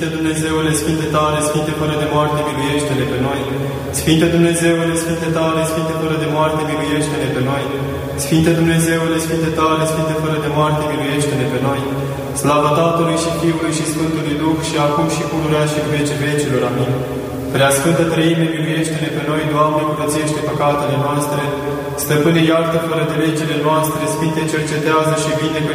Dumnezeule, Sfinte tare, Sfinte fără de moarte, miluiește-ne pe noi. Sfinte Dumnezeule, Sfinte tare, Sfinte fără de moarte, miluiește-ne pe noi. Sfinte Dumnezeule, Sfinte tare, Sfinte fără de moarte, miluiește-ne pe noi. Slavă Tatălui și Fiului și Sfântului Duh și acum și pururea și în vecii vecilor. Amin. Preasfântă Treime, miluiește-ne pe noi, Doamne, curățește păcatele noastre, Stăpâne, iartă fără de legile noastre, Sfinte, cercetează și vindecă